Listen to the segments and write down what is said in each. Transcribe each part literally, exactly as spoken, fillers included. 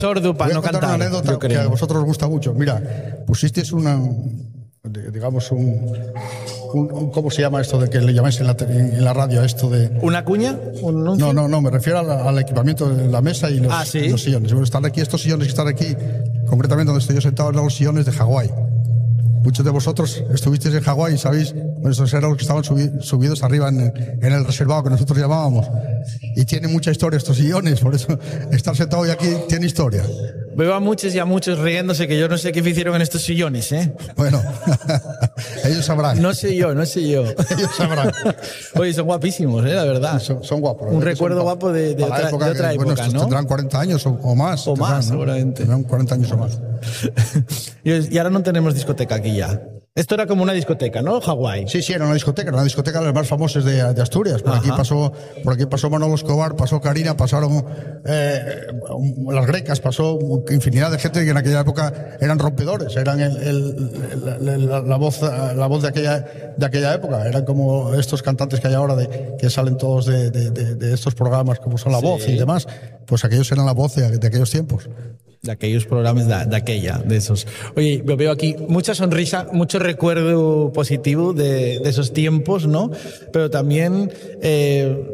sordo para no cantar. Una anécdota que a vosotros os gusta mucho. Mira, pusisteis una, digamos, un, un, un ¿cómo se llama esto de que le llamáis en la, en la radio esto de... ¿Una cuña? ¿Un no, no, no, me refiero al, al equipamiento de la mesa y los, ah, ¿sí? y los sillones. Bueno, están aquí, estos sillones que están aquí, concretamente donde estoy yo sentado, eran los sillones de Hawái. Muchos de vosotros estuvisteis en Hawái y sabéis, bueno, esos eran los que estaban subi subidos arriba en, en el reservado que nosotros llamábamos. Y tiene mucha historia estos sillones, por eso estar sentado hoy aquí tiene historia. Veo a muchos y a muchos riéndose que yo no sé qué hicieron en estos sillones, ¿eh? Bueno, ellos sabrán. No sé yo, no sé yo. Ellos sabrán. Oye, son guapísimos, ¿eh? La verdad. Son, son guapos. Un recuerdo son guapo de, de, otra, época, de otra que, época, bueno, ¿no? Tendrán cuarenta años o, o más. O tendrán, más, ¿no? seguramente. Tendrán cuarenta años o más. Y ahora no tenemos discoteca aquí ya. Esto era como una discoteca, ¿no? Hawái. Sí, sí, era una discoteca, era una discoteca de las más famosas de, de Asturias. Por Ajá. aquí pasó, por aquí pasó Manolo Escobar, pasó Karina, pasaron eh, las Grecas, pasó infinidad de gente que en aquella época eran rompedores, eran el, el, el, la, la voz, la voz de aquella, de aquella época. Eran como estos cantantes que hay ahora de, que salen todos de, de, de, de estos programas como son La sí. Voz y demás. Pues aquellos eran la voz de, de aquellos tiempos. De aquellos programas de, de aquella, de esos. Oye, yo veo aquí mucha sonrisa, mucho recuerdo positivo de, de esos tiempos, ¿no? Pero también eh,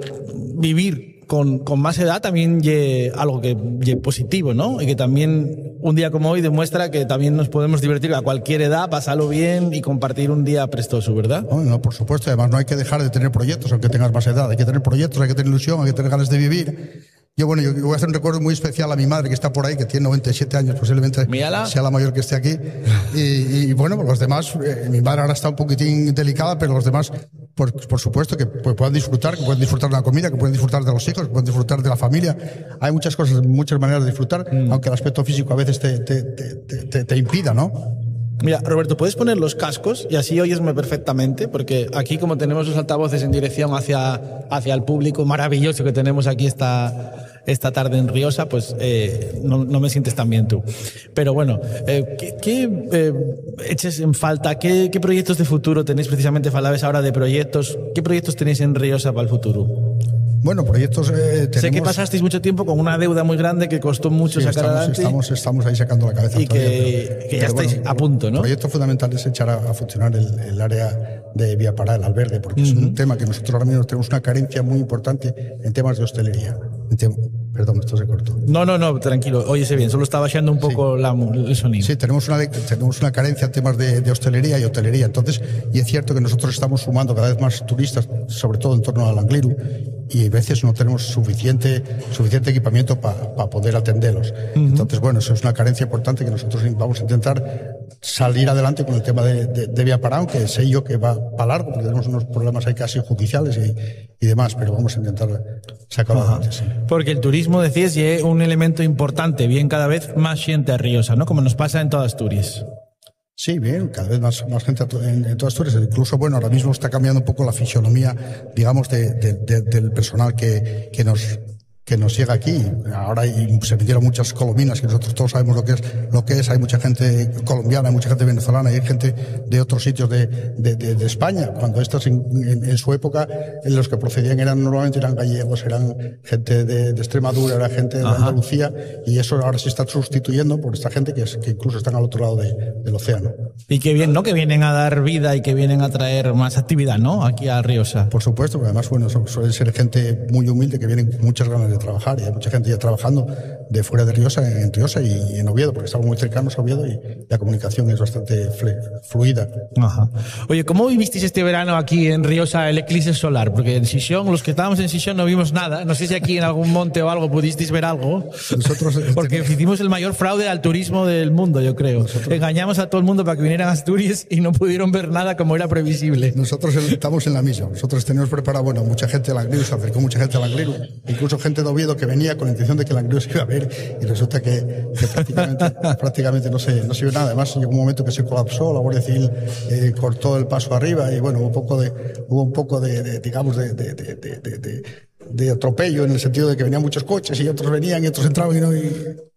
vivir con, con más edad también ye, algo que ye positivo, ¿no? Y que también un día como hoy demuestra que también nos podemos divertir a cualquier edad, pasarlo bien y compartir un día prestoso, ¿verdad? No, no, por supuesto. Además, no hay que dejar de tener proyectos aunque tengas más edad. Hay que tener proyectos, hay que tener ilusión, hay que tener ganas de vivir. Yo, bueno, yo voy a hacer un recuerdo muy especial a mi madre que está por ahí, que tiene noventa y siete años, posiblemente Mírala. sea la mayor que esté aquí. Y, y bueno, los demás, eh, mi madre ahora está un poquitín delicada, pero los demás, por, por supuesto, que pues, puedan disfrutar, que puedan disfrutar de la comida, que puedan disfrutar de los hijos, que puedan disfrutar de la familia. Hay muchas cosas, muchas maneras de disfrutar, mm. aunque el aspecto físico a veces te, te, te, te, te impida, ¿no? Mira, Roberto, ¿puedes poner los cascos? Y así oyesme perfectamente, porque aquí como tenemos los altavoces en dirección hacia, hacia el público maravilloso que tenemos aquí esta, esta tarde en Riosa, pues eh, no, no me sientes tan bien tú. Pero bueno, eh, ¿qué, qué eh, eches en falta? ¿Qué, ¿Qué proyectos de futuro tenéis? Precisamente falabas ahora de proyectos. ¿Qué proyectos tenéis en Riosa para el futuro? Bueno, proyectos eh, tenemos... Sé que pasasteis mucho tiempo con una deuda muy grande que costó mucho sí, sacar estamos, adelante. Estamos, estamos ahí sacando la cabeza. Y todavía, que, pero, que ya estáis bueno, a punto, ¿no? El proyecto fundamental es echar a, a funcionar el, el área de Vía Pará, el albergue, porque uh-huh. es un tema que nosotros ahora mismo tenemos una carencia muy importante en temas de hostelería. En tema, perdón, esto se cortó. No, no, no, tranquilo, óyese bien, solo estaba bajando un poco sí. la, el sonido. Sí, tenemos una, tenemos una carencia en temas de, de hostelería y hotelería. Entonces, y es cierto que nosotros estamos sumando cada vez más turistas, sobre todo en torno al Angliru, y a veces no tenemos suficiente, suficiente equipamiento para pa poder atenderlos. Uh-huh. Entonces, bueno, eso es una carencia importante que nosotros vamos a intentar salir adelante con el tema de, de, de Vía Pará, aunque sé yo que va para largo, porque tenemos unos problemas ahí casi judiciales y, y demás, pero vamos a intentar sacarlo uh-huh. adelante. Sí. Porque el turismo, decías, es un elemento importante, bien cada vez más gente a Riosa, ¿no? Como nos pasa en toda Asturias. Sí, bien, cada vez más, más gente en, en todas Asturias. Incluso, bueno, ahora mismo está cambiando un poco la fisionomía, digamos, de, de, de, del personal que, que nos que nos llega aquí. Ahora hay, se metieron muchas colombinas, que nosotros todos sabemos lo que es, lo que es. Hay mucha gente colombiana, hay mucha gente venezolana, hay gente de otros sitios de, de, de, de España. Cuando estos en, en, en su época, los que procedían eran normalmente eran gallegos, eran gente de, de Extremadura, era gente de Ajá. Andalucía, y eso ahora se está sustituyendo por esta gente que, es, que incluso están al otro lado de, del océano. Y qué bien, ¿no? Que vienen a dar vida y que vienen a traer más actividad, ¿no? Aquí a Riosa. Por supuesto, porque además, bueno, suelen ser gente muy humilde que vienen con muchas ganas de trabajar, y hay mucha gente ya trabajando de fuera de Riosa, en Riosa y, y en Oviedo, porque estamos muy cercanos a Oviedo y la comunicación es bastante fluida. Ajá. Oye, ¿cómo vivisteis este verano aquí en Riosa el eclipse solar? Porque en Sisión, los que estábamos en Sisión no vimos nada. No sé si aquí en algún monte o algo pudisteis ver algo. Nosotros porque hicimos el mayor fraude al turismo del mundo, yo creo. Nosotros... Engañamos a todo el mundo para que vinieran a Asturias y no pudieron ver nada como era previsible. Nosotros estamos en la misma. Nosotros tenemos preparado, bueno, mucha gente al Angliru, se acercó mucha gente al Angliru, incluso gente de Oviedo que venía con la intención de que el Angliru se iba a ver, y resulta que, que prácticamente, prácticamente no se, no se vio nada. Además, llegó un momento que se colapsó, la Guardia Civil eh, cortó el paso arriba y bueno, hubo un poco de, hubo un poco de, de digamos, de, de, de, de, de, de atropello, en el sentido de que venían muchos coches y otros venían y otros entraban y no... Y,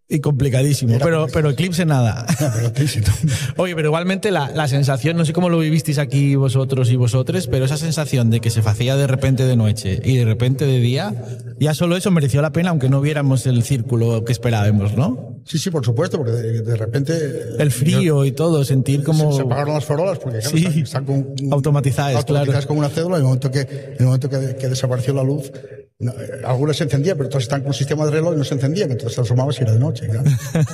Y complicadísimo, Era pero, pero Eclipse nada. No, pero Eclipse no. Oye, pero igualmente la, la sensación, no sé cómo lo vivisteis aquí vosotros y vosotros, pero esa sensación de que se hacía de repente de noche y de repente de día, ya solo eso mereció la pena, aunque no viéramos el círculo que esperábamos, ¿no? Sí, sí, por supuesto, porque de, de repente... El frío yo, y todo, sentir como... Se, se apagaron las farolas porque claro, sí, están, están con, automatizadas, automatizadas claro. con una cédula, y en el momento que, en el momento que, que desapareció la luz, no, algunas se encendían, pero todas están con un sistema de reloj y no se encendían, entonces te asomabas y era de noche. Claro.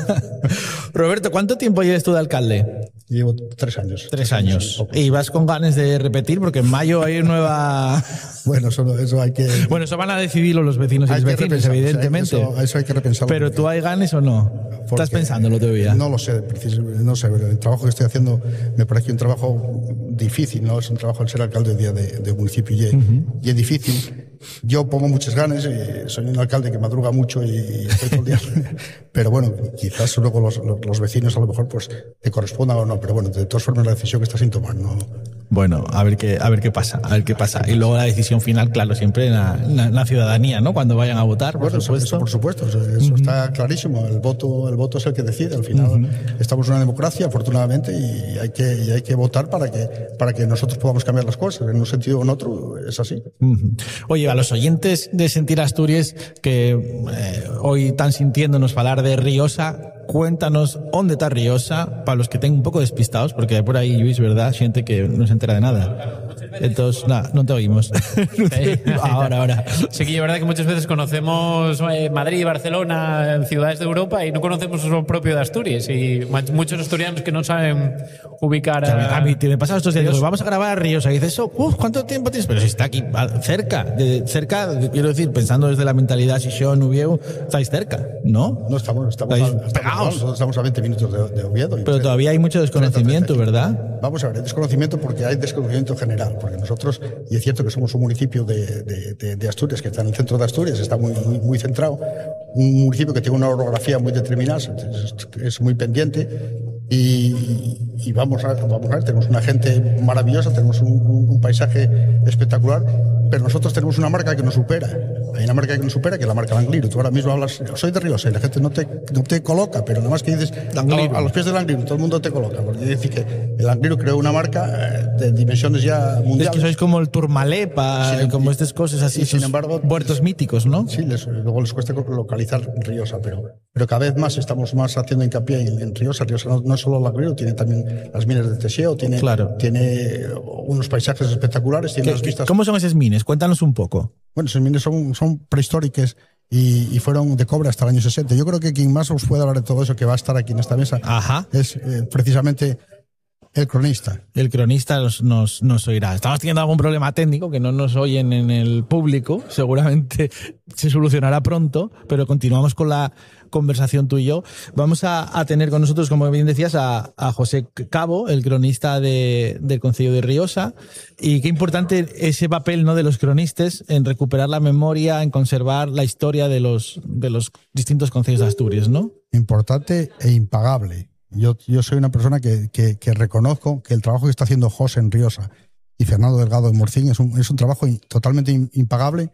Roberto, ¿cuánto tiempo llevas tú de alcalde? Llevo tres años. Tres años. ¿Y vas con ganas de repetir? Porque en mayo hay nueva... Bueno, eso, eso hay que... Bueno, eso van a decidirlo los vecinos y los vecinos, evidentemente. Eso, eso hay que repensarlo. Pero tú hay ganas o no? ¿Estás pensándolo todavía? No lo sé, no sé. El trabajo que estoy haciendo me parece un trabajo difícil, ¿no? Es un trabajo al ser alcalde de, de, de municipio y, uh-huh. y es difícil. Yo pongo muchas ganas, y soy un alcalde que madruga mucho y, y estoy todo el día. Pero bueno, quizás luego los, los vecinos a lo mejor pues te correspondan o no. Pero bueno, de todas formas la decisión que estás sin tomar, ¿no? Bueno, a ver qué, a ver qué pasa, a ver qué pasa. Y luego la decisión final, claro, siempre en la, en la, en la ciudadanía, ¿no? Cuando vayan a votar, por bueno, supuesto. Eso, por supuesto, eso, eso uh-huh. está clarísimo. El voto, el voto es el que decide. Al final uh-huh. estamos en una democracia, afortunadamente, y hay que, y hay que votar para que, para que nosotros podamos cambiar las cosas. En un sentido o en otro, es así. Uh-huh. Oye, a los oyentes de Sentir Asturias que eh, hoy están sintiéndonos hablar de Riosa, cuéntanos dónde está Riosa, para los que tengan un poco despistados, porque hay por ahí, Luis, ¿verdad? Gente que no se entera de nada. Entonces, nada, no te oímos. Sí. ahora, ahora. Sí que es verdad que muchas veces conocemos eh, Madrid, Barcelona, ciudades de Europa, y no conocemos lo propio de Asturias. Y muchos asturianos que no saben ubicar a... A mí te me pasa estos días, vamos a grabar a Riosa, y dices, eso, uf, ¿cuánto tiempo tienes? Pero si está aquí, cerca, de, cerca, quiero decir, pensando desde la mentalidad, si yo no Oviedo, estáis cerca, ¿no? No, estamos, estamos, a, estamos, nosotros estamos a veinte minutos de, de Oviedo. Pero todavía hay mucho desconocimiento, ¿verdad? Vamos a ver, hay desconocimiento porque hay desconocimiento general, porque nosotros, y es cierto que somos un municipio de, de, de, de Asturias, que está en el centro de Asturias, está muy, muy, muy centrado, un municipio que tiene una orografía muy determinada, es, es muy pendiente, y, y vamos, a, vamos a ver, tenemos una gente maravillosa, tenemos un, un, un paisaje espectacular, pero nosotros tenemos una marca que nos supera. Hay una marca que nos supera, que es la marca Langliru. Tú ahora mismo hablas, soy de Riosa, y la gente no te, no te coloca, pero nada más que dices a, a los pies del Langliru, todo el mundo te coloca. Porque quiere decir que el Langliru creó una marca de dimensiones ya mundiales. Es que sois como el Tourmalet, sí, como estas cosas así, y sin embargo, puertos míticos, ¿no? Sí, les, luego les cuesta localizar Riosa, pero, pero cada vez más estamos más haciendo hincapié en, en Riosa. Riosa no, no es solo el Langliru, tiene también las minas de Teseo, tiene, claro. tiene unos paisajes espectaculares, tiene unas vistas... ¿Cómo son esas minas? Cuéntanos un poco. Bueno, esas minas son, son prehistóricas y, y fueron de cobre hasta el año sesenta. Yo creo que quien más os puede hablar de todo eso, que va a estar aquí en esta mesa, Ajá. es eh, precisamente el cronista. El cronista nos, nos, nos oirá. Estamos teniendo algún problema técnico que no nos oyen en el público. Seguramente se solucionará pronto, pero continuamos con la conversación tú y yo. Vamos a, a tener con nosotros, como bien decías, a, a José Cabo, el cronista de, del Concello de Riosa. Y qué importante ese papel, ¿no?, de los cronistas en recuperar la memoria, en conservar la historia de los, de los distintos concellos de Asturias, ¿no? Importante e impagable. Yo, yo soy una persona que, que, que reconozco que el trabajo que está haciendo José en Riosa y Fernando Delgado en Morcín es un, es un trabajo in, totalmente impagable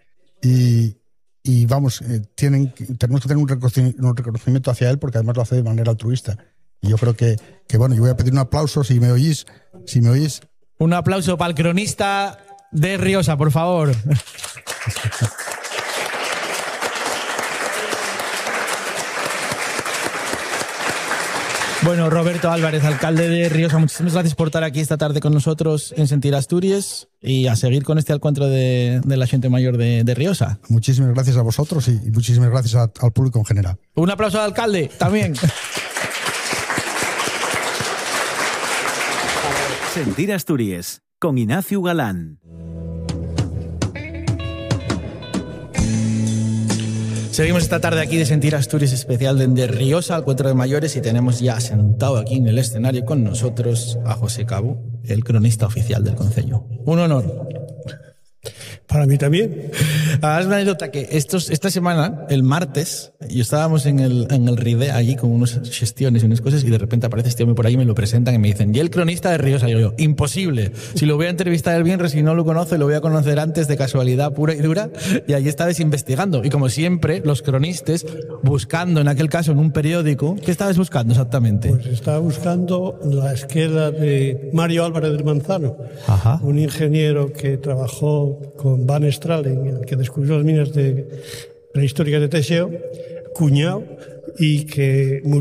y, y vamos, eh, tienen, tenemos que tener un reconocimiento, un reconocimiento hacia él porque además lo hace de manera altruista. Y yo creo que, que, bueno, yo voy a pedir un aplauso si me oís. Si me oís. Un aplauso para el cronista de Riosa, por favor. Bueno, Roberto Álvarez, alcalde de Riosa, muchísimas gracias por estar aquí esta tarde con nosotros en Sentir Asturias y a seguir con este encuentro de, de la gente mayor de, de Riosa. Muchísimas gracias a vosotros y, y muchísimas gracias a, al público en general. Un aplauso al alcalde también. Sentir Asturias con Ignacio Galán. Seguimos esta tarde aquí de Sentir Asturias especial de Riosa, encuentro de mayores, y tenemos ya sentado aquí en el escenario con nosotros a José Cabo, el cronista oficial del concello. Un honor. Para mí también. Ahora es una anécdota que estos, esta semana, el martes, yo estábamos en el, en el RIDE allí con unas gestiones y unas cosas y de repente aparece este hombre por ahí y me lo presentan y me dicen, y el cronista de Riosa. Y yo digo, imposible. Si lo voy a entrevistar el viernes y no lo conoce, lo voy a conocer antes de casualidad pura y dura. Y allí estabas investigando. Y como siempre, los cronistas buscando, en aquel caso, en un periódico, ¿qué estabas buscando exactamente? Pues estaba buscando la esquela de Mario Álvarez del Manzano, Ajá. un ingeniero que trabajó con Van Stralen, el que descubrió las minas de prehistóricas de Teseo, cuñado, y que